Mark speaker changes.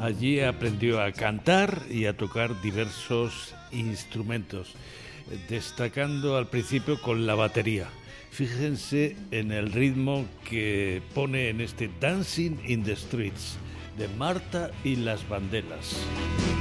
Speaker 1: Allí aprendió a cantar y a tocar diversos instrumentos, destacando al principio con la batería. Fíjense en el ritmo que pone en este Dancing in the Streets de Marta y las Vandellas.